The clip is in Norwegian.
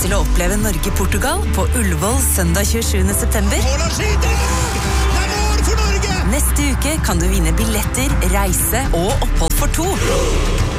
til å oppleve Norge-Portugal på Ullevål søndag 27. september. Haaland skyter! Det er mål for Norge! Neste uke kan du vinne billetter, reise og opphold for 2.